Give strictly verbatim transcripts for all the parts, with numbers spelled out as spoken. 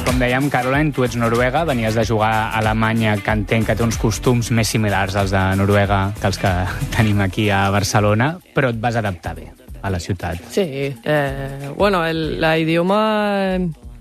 Com dèiem, Caroline, tu ets noruega, venies de jugar a Alemanya, que entenc que té uns costums més similars als de Noruega que els que tenim aquí a Barcelona, però et vas adaptar bé a la ciutat. Sí, eh, bueno, el la idioma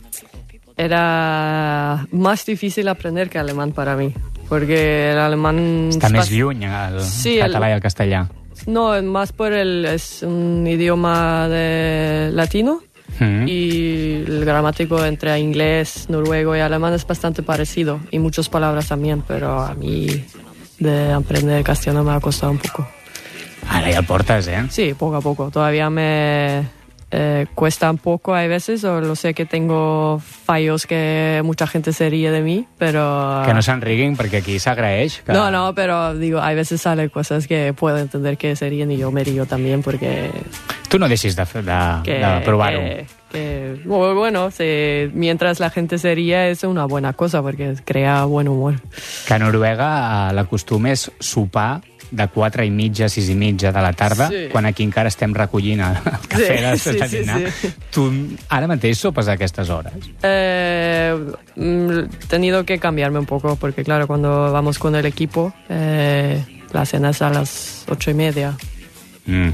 era más difícil aprender que alemán para mí, porque el alemán... Està més lluny el sí, català el... i el castellà. No, más por el... es un idioma de latino. Mm-hmm. Y el gramático entre inglés, noruego y alemán es bastante parecido y muchas palabras también, pero a mí de aprender castellano me ha costado un poco. Ara ja el portes, eh? Sí, poco a poco. Todavía me eh, cuesta un poco a veces, o lo sé que tengo fallos que mucha gente se ríe de mí, pero... Que no se'n riguin, perquè aquí s'agraeix. Que... No, no, pero digo, hay veces salen cosas que puedo entender que se ríen y yo me río también porque... Tu no deixis de, de, que, de provar-ho. Que, que, bueno, se, mientras la gente se ríe es una buena cosa perquè crea buen humor. Que a Noruega l'acostum és sopar de quatre i mitja, sis i mitja de la tarda, sí. Quan aquí encara estem recollint el cafè de sí, sí, sí, dinar. Sí. Tu ara mateix sopes a aquestes hores? Eh, he tenido que cambiarme un poco, porque claro, cuando vamos con el equipo, eh, la cena es a las ocho y media. Mm.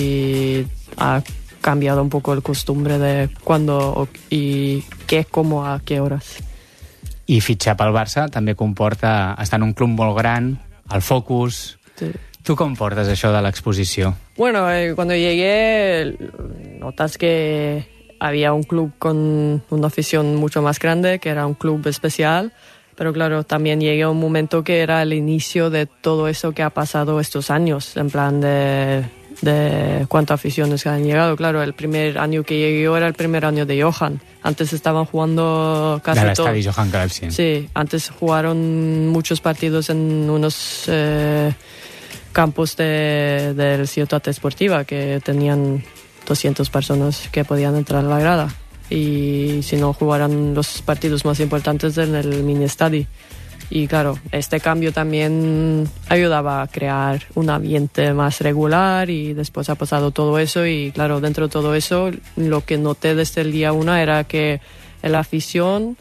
Y ha cambiado un poco el costumbre de cuándo y qué, cómo, a qué horas. I fitxar pel Barça també comporta estar en un club molt gran, el focus... Sí. ¿Tú cómo portas eso de la exposición? Bueno, eh, cuando llegué notas que había un club con una afición mucho más grande, que era un club especial, pero claro, también llegué a un momento que era el inicio de todo eso que ha pasado estos años, en plan de, de cuántas aficiones han llegado. Claro, el primer año que llegué yo era el primer año de Johan. Antes estaban jugando casi todo. Del estadio Johan Cruyff, sí. Sí, antes jugaron muchos partidos en unos... Eh, campos de, de Ciutat Esportiva que tenían doscientas personas que podían entrar a la grada, y si no jugaran los partidos más importantes en el mini estadio. Y claro, este cambio también ayudaba a crear un ambiente más regular, y después ha pasado todo eso, y claro, dentro de todo eso lo que noté desde el día uno era que la afición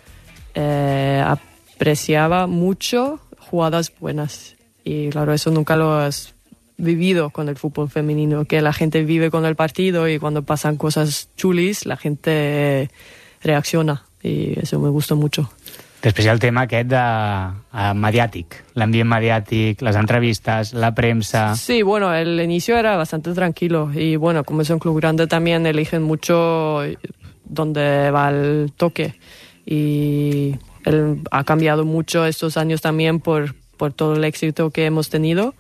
eh, apreciaba mucho jugadas buenas. Y claro, eso nunca lo has vivido con el fútbol femenino, que la gente vive con el partido y cuando pasan cosas chulis, la gente reacciona, y eso me gustó mucho. Després hi ha el tema aquest de, uh, mediàtic, l'ambient mediàtic, les entrevistas, la prensa... Sí, bueno, el inicio era bastante tranquilo, y bueno, como es un club grande también eligen mucho dónde va el toque, y él ha cambiado mucho estos años también por... por todo el éxito que hemos tenido,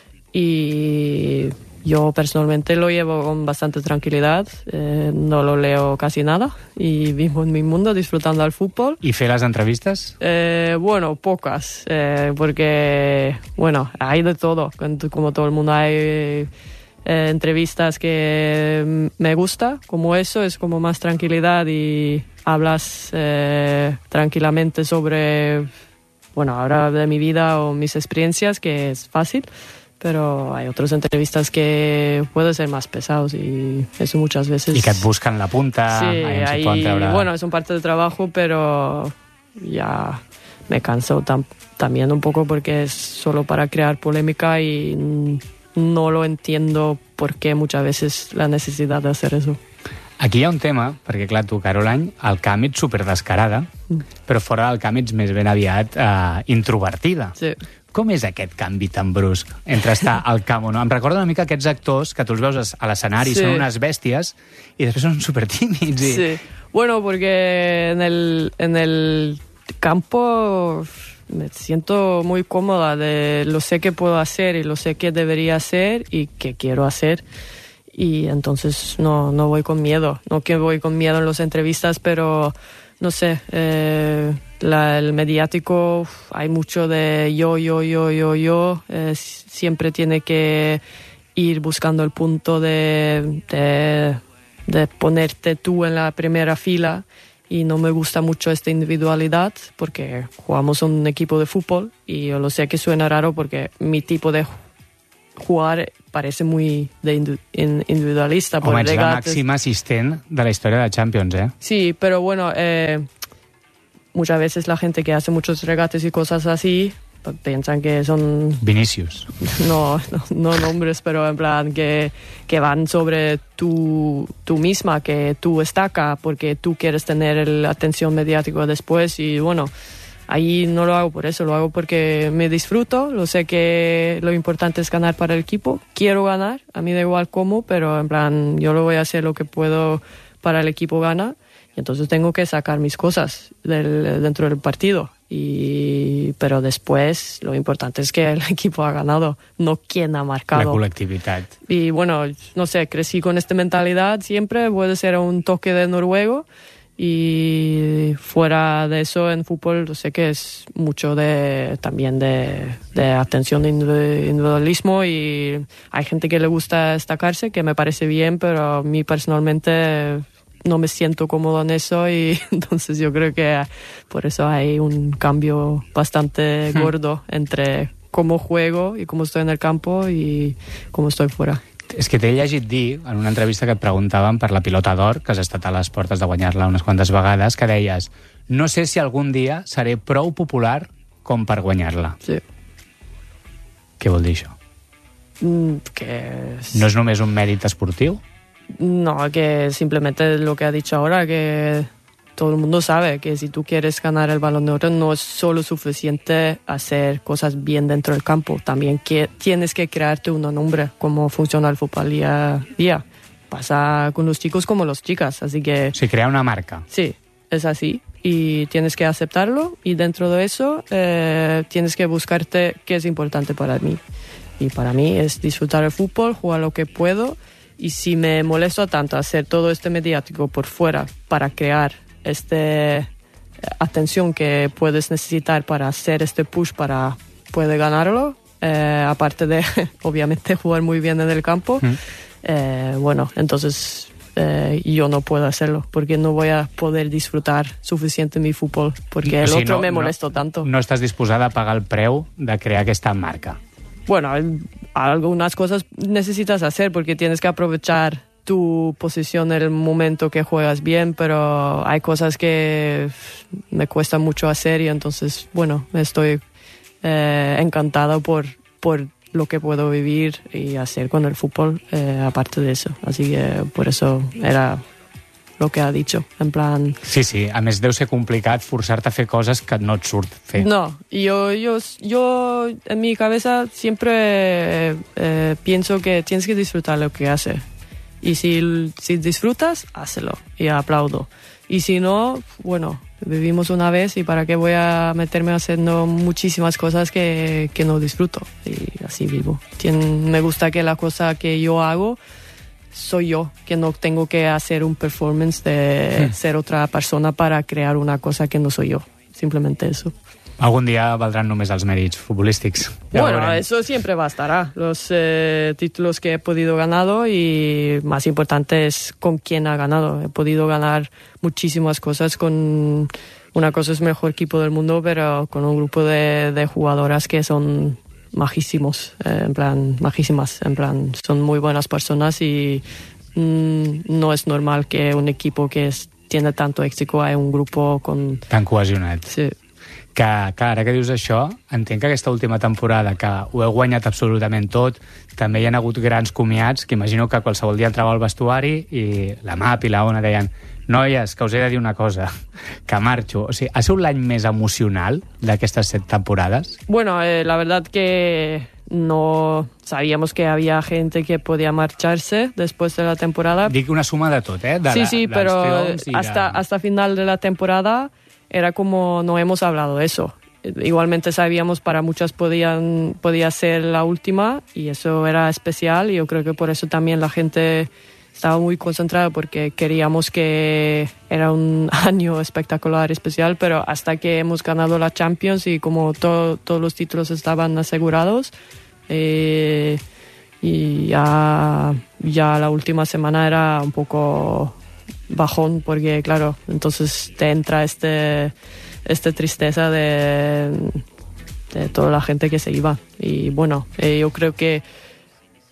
y yo personalmente lo llevo con bastante tranquilidad, eh, no lo leo casi nada y vivo en mi mundo disfrutando del fútbol. ¿Y fe las entrevistas? Eh, bueno, pocas, eh, porque bueno, hay de todo, como todo el mundo hay eh, entrevistas que me gusta, como eso, es como más tranquilidad y hablas eh, tranquilamente sobre... Bueno, ahora de mi vida o mis experiencias, que es fácil, pero hay otras entrevistas que pueden ser más pesados, y eso muchas veces... Y que et buscan la punta. Sí, ahí, bueno, es un parte del trabajo, pero ya me canso tam- también un poco porque es solo para crear polémica, y no lo entiendo por qué muchas veces la necesidad de hacer eso. Aquí hi ha un tema, perquè clar, tu, Caroline, al camp ets superdescarada, mm. però fora del camp ets més ben aviat eh, introvertida. Sí. Com és aquest canvi tan brusc entre estar al camp o no? Em recorda una mica aquests actors que tu els veus a l'escenari, sí. Són unes bèsties, i després són supertímids. I... Sí, bueno, porque en el, en el campo me siento muy cómoda, de lo sé que puedo hacer y lo sé que debería hacer y que quiero hacer. Y entonces no, no voy con miedo, no que voy con miedo en las entrevistas, pero no sé, eh, la, el mediático, uf, hay mucho de yo, yo, yo, yo, yo, eh, siempre tiene que ir buscando el punto de, de, de ponerte tú en la primera fila, y no me gusta mucho esta individualidad porque jugamos un equipo de fútbol, y yo lo sé que suena raro porque mi tipo de jugar parece muy de individualista. Home, ets la màxima assistent de la història de Champions, eh? Sí, pero bueno, eh, muchas veces la gente que hace muchos regates y cosas así piensan que son... Vinicius. No, no, no nombres, pero en plan que, que van sobre tú, tú misma, que tú destaca porque tú quieres tener la atención mediática después y bueno, ahí no lo hago por eso, lo hago porque me disfruto, lo sé que lo importante es ganar para el equipo, quiero ganar, a mí da igual cómo, pero en plan yo lo voy a hacer lo que puedo para el equipo gana y entonces tengo que sacar mis cosas del, dentro del partido. Y, pero después lo importante es que el equipo ha ganado, no quién ha marcado. La colectividad. Y bueno, no sé, crecí con esta mentalidad siempre, puede ser un toque de noruego y fuera de eso en fútbol sé que es mucho de también de, de atención de individualismo y hay gente que le gusta destacarse, que me parece bien, pero a mí personalmente no me siento cómodo en eso y entonces yo creo que por eso hay un cambio bastante hmm. gordo entre cómo juego y cómo estoy en el campo y cómo estoy fuera. És que t'he llegit dir, en una entrevista que et preguntaven per la pilota d'or, que has estat a les portes de guanyar-la unes quantes vegades, que deies, no sé si algun dia seré prou popular com per guanyar-la. Sí. Què vol dir això? Mm, que... No és només un mèrit esportiu? No, que simplemente lo que ha dicho ahora, que todo el mundo sabe que si tú quieres ganar el Balón de Oro no es solo suficiente hacer cosas bien dentro del campo, también que tienes que crearte un nombre, como funciona el fútbol día a día. Pasa con los chicos como las chicas, así que... Se crea una marca. Sí, es así. Y tienes que aceptarlo y dentro de eso eh, tienes que buscarte qué es importante para mí. Y para mí es disfrutar el fútbol, jugar lo que puedo. Y si me molesto tanto hacer todo este mediático por fuera para crear esta atención que puedes necesitar para hacer este push para poder ganarlo, eh, aparte de obviamente jugar muy bien en el campo, mm. eh, bueno, entonces eh, yo no puedo hacerlo porque no voy a poder disfrutar suficiente mi fútbol porque el o sigui, otro no, me molesto no, tanto. No estàs disposada a pagar el preu de crear aquesta marca? Bueno, algunas cosas necesitas hacer porque tienes que aprovechar tu posición en el momento que juegas bien, pero hay cosas que me cuesta mucho hacer y entonces, bueno, estoy eh, encantada por, por lo que puedo vivir y hacer con el fútbol, eh, aparte de eso. Así que por eso era lo que ha dicho, en plan... Sí, sí, a més deu ser complicat forçar-te a fer coses que no et surt fer. No, yo, yo, yo en mi cabeza siempre eh, pienso que tienes que disfrutar lo que haces. Y si, si disfrutas, hazlo y aplaudo. Y si no, bueno, vivimos una vez y para qué voy a meterme haciendo muchísimas cosas que, que no disfruto. Y así vivo. Tien, me gusta que la cosa que yo hago soy yo, que no tengo que hacer un performance de sí. ser otra persona para crear una cosa que no soy yo. Simplemente eso. Algún día valdrán només els mèrits futbolístics. Ja bueno, eso siempre bastará. Los eh, títulos que he podido ganar y más importante es con quién ha ganado. He podido ganar muchísimas cosas con... Una cosa es el mejor equipo del mundo, pero con un grupo de, de jugadoras que son majísimos, eh, en plan, majísimas, en plan, son muy buenas personas y mmm, no es normal que un equipo que es, tiene tanto éxito haya un grupo con... Tan cohesionat. Sí. Que, clar, ara que dius això, entenc que aquesta última temporada, que ho heu guanyat absolutament tot, també hi ha hagut grans comiats, que imagino que qualsevol dia entrava al vestuari i la M A P i la O N A deien noies, que us he de dir una cosa, que marxo. O sigui, ha sigut l'any més emocional d'aquestes set temporades? Bueno, eh, la verdad que no sabíamos que había gente que podía marcharse después de la temporada. Dic una suma de tot, eh? De sí, la, sí, pero hasta, de... hasta final de la temporada era como no hemos hablado de eso. Igualmente sabíamos para muchas podían, podía ser la última y eso era especial y yo creo que por eso también la gente estaba muy concentrada porque queríamos que era un año espectacular, especial, pero hasta que hemos ganado la Champions y como to, todos los títulos estaban asegurados eh, y ya, ya la última semana era un poco bajón porque claro, entonces te entra este, este tristeza de, de toda la gente que se iba y bueno, eh, yo creo que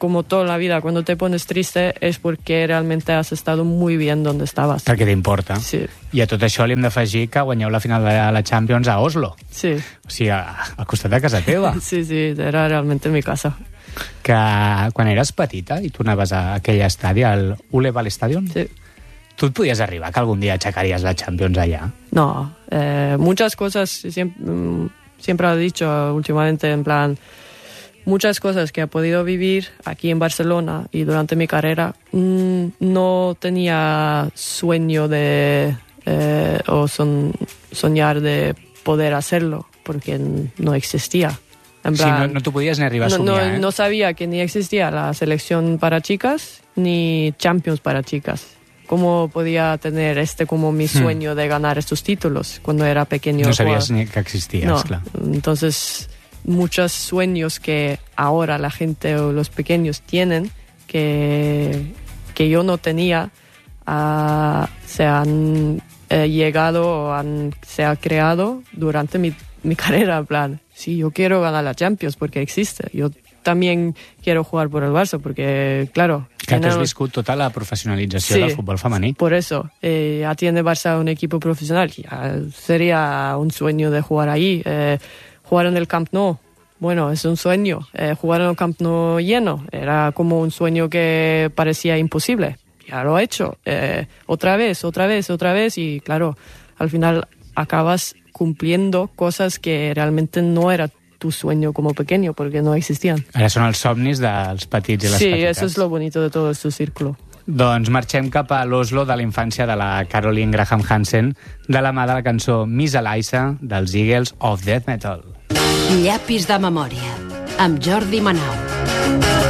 como toda la vida, cuando te pones triste es porque realmente has estado muy bien donde estabas. Perquè t'importa. Sí. I a tot això li hem d'afegir que guanyeu la final de la Champions a Oslo. Sí. O sigui, al costat de casa teva. Sí, sí, era realmente mi casa. Que quan eres petita i tu anaves a aquell estadi, al Uleval Stadion, sí. tu et podies arribar que algun dia aixecaries la Champions allà? No, eh, muchas cosas, siempre, siempre he dicho últimamente, en plan, muchas cosas que he podido vivir aquí en Barcelona y durante mi carrera, mmm, no tenía sueño de, eh, o son, soñar de poder hacerlo, porque no existía. En plan, sí, no, no t'ho podies ni arribar a somiar, no, eh? No sabía que ni existía la selección para chicas ni Champions para chicas. ¿Cómo podía tener este como mi sueño hmm. de ganar estos títulos cuando era pequeño? No sabías ni que existías, no. Clar. Entonces, muchos sueños que ahora la gente o los pequeños tienen que, que yo no tenía uh, se han eh, llegado o han, se ha creado durante mi, mi carrera. En plan, sí, yo quiero ganar la Champions porque existe. Yo también quiero jugar por el Barça porque, claro... Que has viscut tota la professionalització sí, del futbol femení. Por eso. Eh, ya tiene Barça un equipo profesional. Ya sería un sueño de jugar ahí. Eh, jugar en el Camp Nou, bueno, es un sueño. Eh, jugar en el Camp Nou lleno era como un sueño que parecía imposible. Ya lo he hecho. Eh, otra vez, otra vez, otra vez. Y claro, al final acabas cumpliendo cosas que realmente no era tu sueño como pequeño, porque no existían. Ara són els somnis dels petits i les sí, petites. Sí, eso es lo bonito de todo este círculo. Doncs marxem cap a l'Oslo de la infància de la Caroline Graham Hansen, de la mà de la cançó Miss Eliza dels Eagles of Death Metal. Llapis de memòria, amb Jordi Manau.